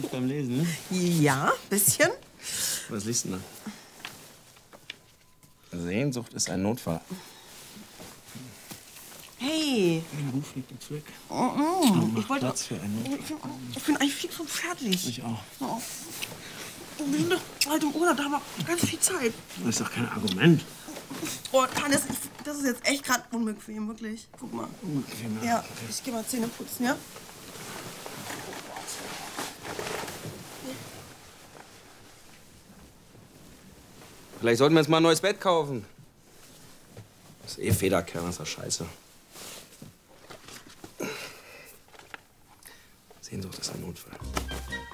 beim Lesen, ne? Ja, bisschen. Was liest du denn da? Sehnsucht ist ein Notfall. Hey. Ein Ruf fliegt jetzt weg. Ich wollte... Platz für einen Notfall. Ich bin eigentlich fix und fertig. Ich auch. Oh. Wir sind doch bald im Urlaub, da haben wir ganz viel Zeit. Das ist doch kein Argument. Oh, Hannes, das ist jetzt echt gerade unbequem, wirklich. Guck mal. Unbequem, Ja, ich geh mal Zähne putzen, ja? Vielleicht sollten wir uns mal ein neues Bett kaufen. Das ist eh Federkern, das ist doch scheiße. Sehnsucht ist ein Notfall.